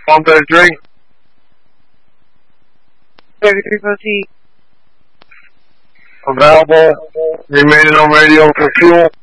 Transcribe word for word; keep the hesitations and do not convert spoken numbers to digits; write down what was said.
One thirty-three. thirty-three, proceed. Available. Remaining on radio for fuel.